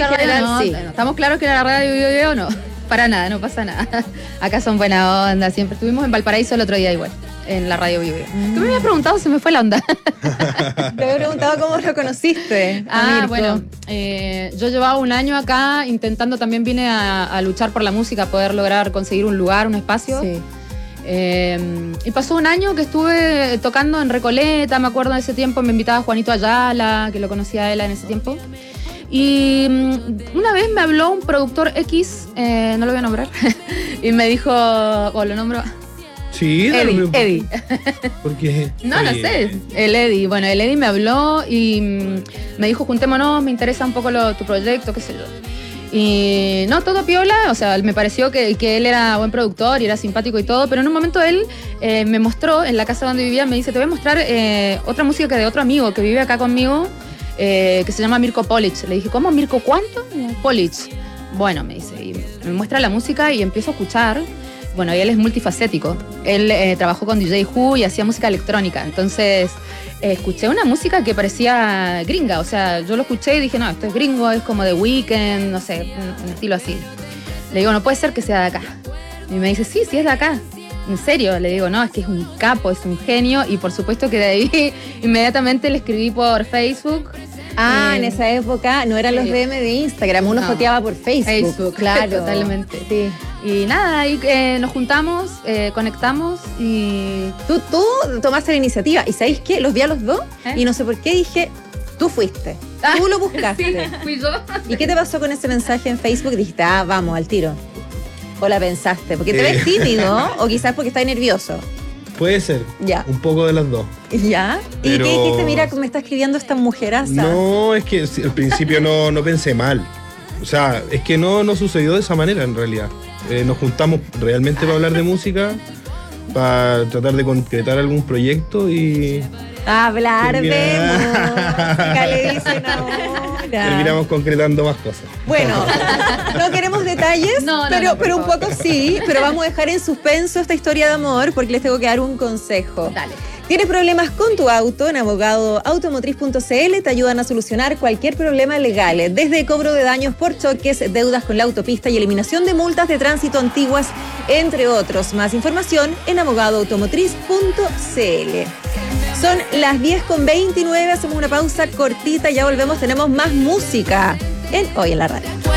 en general no, sí. no, estamos claros que la radio Bio no. Para nada, no pasa nada. Acá son buena onda, siempre. Estuvimos en Valparaíso el otro día igual, en la radio Bio. Tú me habías preguntado, se me fue la onda. Te había preguntado cómo lo conociste. Mirko. Bueno, yo llevaba un año acá intentando, también vine a luchar por la música, poder lograr conseguir un lugar, un espacio. Sí. Y pasó un año que estuve tocando en Recoleta, me acuerdo de ese tiempo, me invitaba Juanito Ayala, que lo conocía a él en ese tiempo. Y una vez me habló un productor X, no lo voy a nombrar, y me dijo, o lo nombro... Sí, Eddie. Porque No sé, el Eddie. Bueno, el Eddie me habló y me dijo, juntémonos, me interesa un poco tu proyecto, qué sé yo. Y no, todo piola, o sea, me pareció que él era buen productor y era simpático y todo, pero en un momento él me mostró, en la casa donde vivía, me dice, te voy a mostrar otra música que de otro amigo que vive acá conmigo, que se llama Mirko Polic. Le dije, ¿cómo? ¿Mirko cuánto? Polic. Bueno, me dice, y me muestra la música y empiezo a escuchar. Bueno, y él es multifacético. Él trabajó con DJ Who y hacía música electrónica. Entonces, escuché una música que parecía gringa. O sea, yo lo escuché y dije, no, esto es gringo, es como The Weeknd, no sé, un estilo así. Le digo, no puede ser que sea de acá. Y me dice, sí, es de acá. En serio, le digo, no, es que es un capo, es un genio. Y por supuesto que de ahí inmediatamente le escribí por Facebook. En esa época no eran los DM de Instagram, uno joteaba por Facebook. Claro, totalmente. Sí. Y nada, ahí nos juntamos, conectamos y... Tú tomaste la iniciativa y ¿sabéis qué? Los vi a los dos y no sé por qué dije, tú fuiste, tú lo buscaste. Sí, fui yo. ¿Y qué te pasó con ese mensaje en Facebook? Dijiste, vamos, al tiro. ¿O la pensaste? ¿Porque te ves tímido o quizás porque estás nervioso? Puede ser. Ya. Un poco de las dos. ¿Ya? Pero... ¿Y qué dijiste? Mira, me está escribiendo esta mujeraza. No, es que al principio no pensé mal. O sea, es que no sucedió de esa manera en realidad. Nos juntamos realmente para hablar de música, para tratar de concretar algún proyecto y... Hablar de música, le dicen ahora. Terminamos concretando más cosas. Bueno, no queremos detalles, pero un poco sí, pero vamos a dejar en suspenso esta historia de amor porque les tengo que dar un consejo. Dale. ¿Tienes problemas con tu auto? En abogadoautomotriz.cl te ayudan a solucionar cualquier problema legal, desde cobro de daños por choques, deudas con la autopista y eliminación de multas de tránsito antiguas, entre otros. Más información en abogadoautomotriz.cl. Son las 10:29, hacemos una pausa cortita, ya volvemos, tenemos más música en Hoy en la Radio.